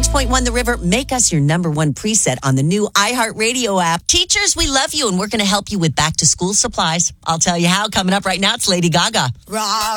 106.1 The River. Make us your number one preset on the new iHeartRadio app. Teachers, we love you, and we're going to help you with back-to-school supplies. I'll tell you how. Coming up right now, it's Lady Gaga.